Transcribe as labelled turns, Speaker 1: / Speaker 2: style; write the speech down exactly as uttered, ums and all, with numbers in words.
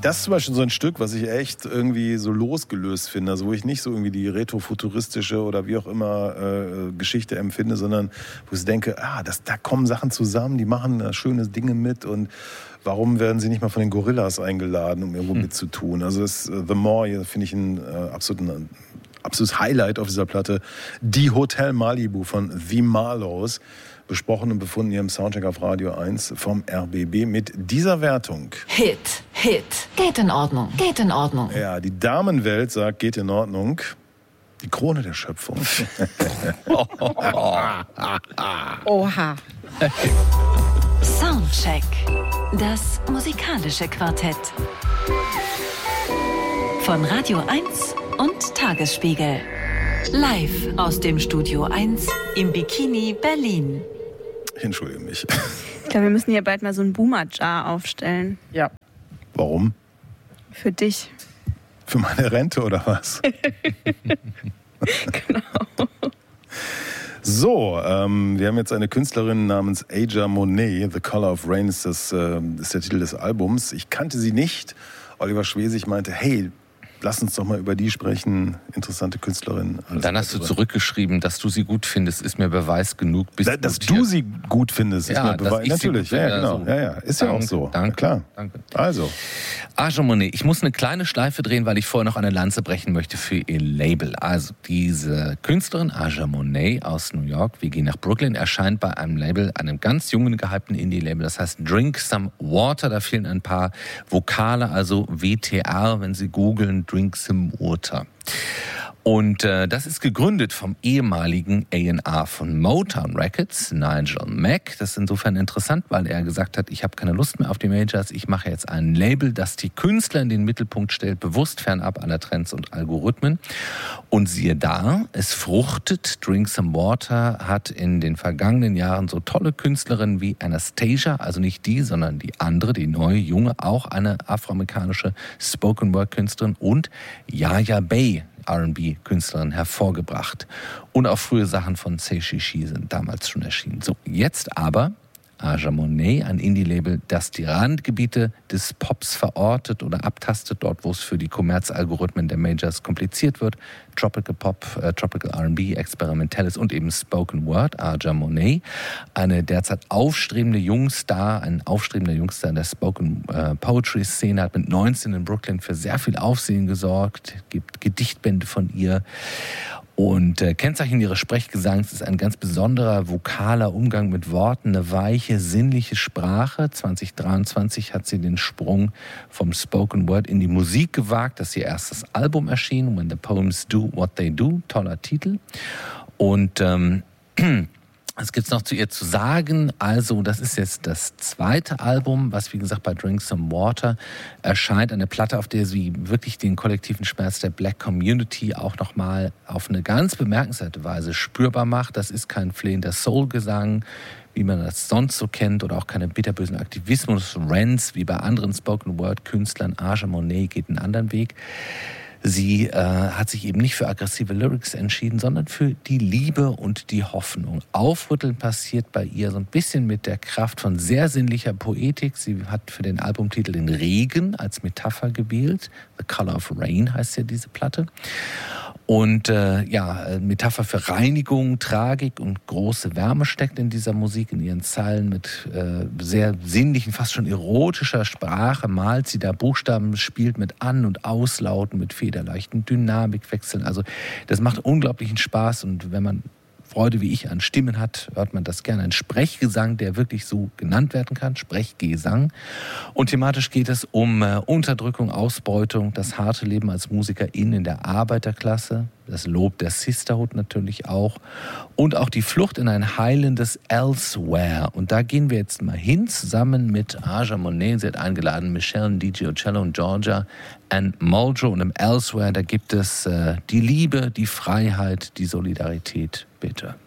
Speaker 1: Das ist zum Beispiel so ein Stück, was ich echt irgendwie so losgelöst finde, also wo ich nicht so irgendwie die retrofuturistische oder wie auch immer äh, Geschichte empfinde, sondern wo ich denke, ah, das, da kommen Sachen zusammen, die machen da schöne Dinge mit und warum werden sie nicht mal von den Gorillas eingeladen, um irgendwo hm. mitzutun? Also das uh, The More, hier finde ich ein äh, absoluten, absolutes Highlight auf dieser Platte. Die Hotel Malibu von The Marlows, besprochen und befunden hier im Soundcheck auf Radio eins vom R B B mit dieser Wertung.
Speaker 2: Hit, Hit, geht in Ordnung, geht in Ordnung.
Speaker 1: Ja, die Damenwelt sagt, geht in Ordnung. Die Krone der Schöpfung.
Speaker 3: Oha.
Speaker 2: Soundcheck, das musikalische Quartett. Von Radio eins und Tagesspiegel. Live aus dem Studio eins im Bikini Berlin.
Speaker 1: Ich entschuldige mich.
Speaker 3: Ich glaube, wir müssen hier bald mal so ein Boomer-Jar aufstellen.
Speaker 4: Ja.
Speaker 1: Warum?
Speaker 3: Für dich.
Speaker 1: Für meine Rente oder was?
Speaker 3: Genau.
Speaker 1: So, ähm, wir haben jetzt eine Künstlerin namens Aja Monet. The Color of Rain ist, das, äh, ist der Titel des Albums. Ich kannte sie nicht. Oliver Schwesig meinte, hey, lass uns doch mal über die sprechen. Interessante Künstlerin.
Speaker 5: Und dann hast du zurückgeschrieben, dass du sie gut findest, ist mir Beweis genug. Bist
Speaker 1: da, dass du sie gut findest, ist
Speaker 5: ja,
Speaker 1: mir Beweis. Natürlich, ja, ja, genau.
Speaker 5: Also,
Speaker 1: ja, ja. Ist
Speaker 5: danke,
Speaker 1: ja auch so.
Speaker 5: Danke,
Speaker 1: klar.
Speaker 5: Danke.
Speaker 1: Also.
Speaker 5: Aja Monet, ich muss eine kleine Schleife drehen, weil ich vorher noch eine Lanze brechen möchte für ihr Label. Also diese Künstlerin Aja Monet aus New York, wir gehen nach Brooklyn, erscheint bei einem Label, einem ganz jungen, gehypten Indie-Label, das heißt Drink Some Water, da fehlen ein paar Vokale, also W T R, wenn Sie googeln, Drink Some Water. Und äh, das ist gegründet vom ehemaligen A and R von Motown Records, Nigel Mack. Das ist insofern interessant, weil er gesagt hat, ich habe keine Lust mehr auf die Majors, ich mache jetzt ein Label, das die Künstler in den Mittelpunkt stellt, bewusst fernab aller Trends und Algorithmen. Und siehe da, es fruchtet. Drink Some Water hat in den vergangenen Jahren so tolle Künstlerinnen wie Anastasia, also nicht die, sondern die andere, die neue, junge, auch eine afroamerikanische Spoken-Word-Künstlerin und Yaya Bay, R and B-Künstlerin, hervorgebracht. Und auch frühe Sachen von Say She She sind damals schon erschienen. So, jetzt aber Aja Monet, ein Indie-Label, das die Randgebiete des Pops verortet oder abtastet, dort wo es für die Kommerzalgorithmen der Majors kompliziert wird. Tropical Pop, äh, Tropical R and B, Experimentelles und eben Spoken Word. Aja Monet, eine derzeit aufstrebende Jungstar, ein aufstrebender Jungstar in der Spoken äh, Poetry-Szene, hat mit neunzehn in Brooklyn für sehr viel Aufsehen gesorgt, gibt Gedichtbände von ihr. Und äh, Kennzeichen ihres Sprechgesangs ist ein ganz besonderer vokaler Umgang mit Worten, eine weiche, sinnliche Sprache. zwanzig dreiundzwanzig hat sie den Sprung vom Spoken Word in die Musik gewagt. Das ist ihr erstes Album erschienen, When the Poems Do What They Do, toller Titel. Und ähm, was gibt's noch zu ihr zu sagen? Also, das ist jetzt das zweite Album, was wie gesagt bei Drink Some Water erscheint. Eine Platte, auf der sie wirklich den kollektiven Schmerz der Black Community auch nochmal auf eine ganz bemerkenswerte Weise spürbar macht. Das ist kein flehender Soul-Gesang, wie man das sonst so kennt, oder auch keine bitterbösen Aktivismus-Rants wie bei anderen Spoken-Word-Künstlern. Aja Monet geht einen anderen Weg. Sie äh, hat sich eben nicht für aggressive Lyrics entschieden, sondern für die Liebe und die Hoffnung. Aufrütteln passiert bei ihr so ein bisschen mit der Kraft von sehr sinnlicher Poetik. Sie hat für den Albumtitel den Regen als Metapher gewählt. The Color of Rain heißt ja diese Platte. Und äh, ja, Metapher für Reinigung, Tragik und große Wärme steckt in dieser Musik. In ihren Zeilen mit äh, sehr sinnlichen, fast schon erotischer Sprache malt sie da Buchstaben, spielt mit An- und Auslauten, mit federleichten Dynamikwechseln. Also das macht unglaublichen Spaß, und wenn man Freude wie ich an Stimmen hat, hört man das gerne. Ein Sprechgesang, der wirklich so genannt werden kann, Sprechgesang. Und thematisch geht es um äh, Unterdrückung, Ausbeutung, das harte Leben als Musikerin in der Arbeiterklasse, das Lob der Sisterhood natürlich auch und auch die Flucht in ein heilendes Elsewhere. Und da gehen wir jetzt mal hin, zusammen mit Aja Monet. Sie hat eingeladen Michelle, D J Ocello und Georgia and Muldrow. Und im Elsewhere, da gibt es äh, die Liebe, die Freiheit, die Solidarität. Bitte.